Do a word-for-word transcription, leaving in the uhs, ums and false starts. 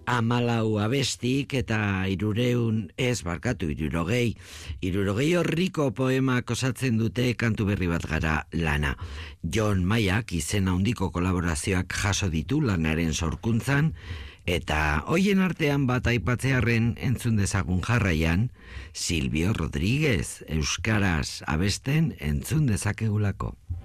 Amalau abestik eta irureun, ez barkatu, irurogei. Irurogei horriko poemak osatzen dute kantu berri bat gara lana. Jon Maiak izen handiko kolaborazioak jaso ditu lanaren sorkuntzan, eta hoien artean bat aipatzearren entzun dezagun jarraian, Silvio Rodríguez, euskaraz abesten entzun dezakegulako.